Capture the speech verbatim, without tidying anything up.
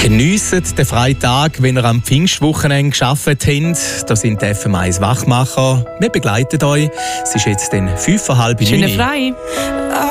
Geniessen den freien Tag, wenn ihr am Pfingstwochenende gearbeitet habt. Da sind die F M eins Wachmacher. Wir begleiten euch. Es ist jetzt dann fünf vor halb neun. Schöne frei.